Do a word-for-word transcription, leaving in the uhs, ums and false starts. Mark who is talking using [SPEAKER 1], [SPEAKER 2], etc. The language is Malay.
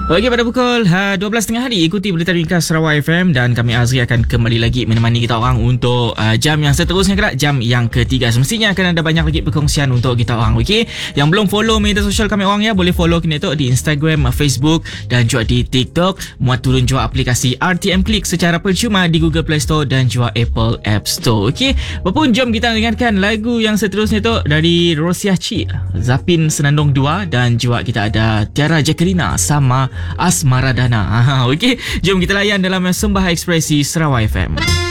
[SPEAKER 1] Okey, pada pukul uh, dua belas tiga puluh hari ikuti berita ringkas Sarawak F M dan kami Azri akan kembali lagi menemani kita orang untuk uh, jam yang seterusnya, kelak jam yang ketiga. Semestinya akan ada banyak lagi perkongsian untuk kita orang. Okey, yang belum follow media sosial kami orang ya, boleh follow kini tu di Instagram, Facebook dan juga di TikTok. Muat turun juga aplikasi R T M Click secara percuma di Google Play Store dan juga Apple App Store. Okey, apapun jom kita dengarkan lagu yang seterusnya tu dari Rosiah Cik, Zapin Senandung dua dan juga kita ada Tiara Jacqueline sama Asmaradana. Okey, jom kita layan dalam Sembah Ekspresi Sarawak F M.